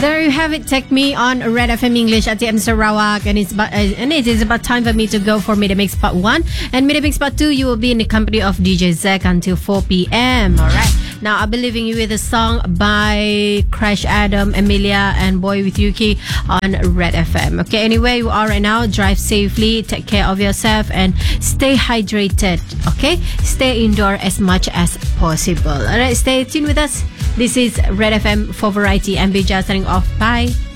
There you have it. Take me on Red FM English at the M Sarawak, and it is about time for me to go for Media Mix Part 1. And Media Mix Part 2, you will be in the company of DJ Zack until 4 p.m. Alright. Now, I'll be leaving you with a song by Crash Adam, Emilia, and Boy with Yuki on Red FM. Okay, anywhere you are right now, drive safely, take care of yourself, and stay hydrated. Okay, stay indoor as much as possible. Alright, stay tuned with us. This is Red FM for Variety. I'm Bija signing off. Bye.